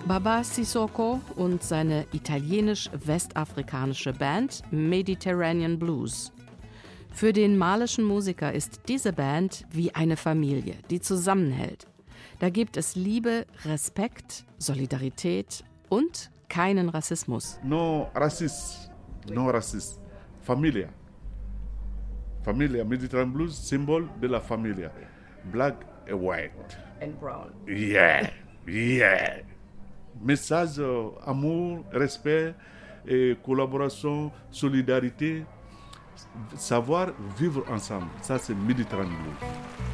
Baba Sissoko und seine italienisch-westafrikanische Band Mediterranean Blues. Für den malischen Musiker ist diese Band wie eine Familie, die zusammenhält. Da gibt es Liebe, Respekt, Solidarität und keinen Rassismus. No Rassismus, no Rassismus. Familia. Familia, Mediterranean Blues, Symbol de la Familia. Black and white. And brown. Yeah, yeah. Message, amour, respect, collaboration, solidarité, savoir vivre ensemble. Ça, c'est Mediterranean Blues.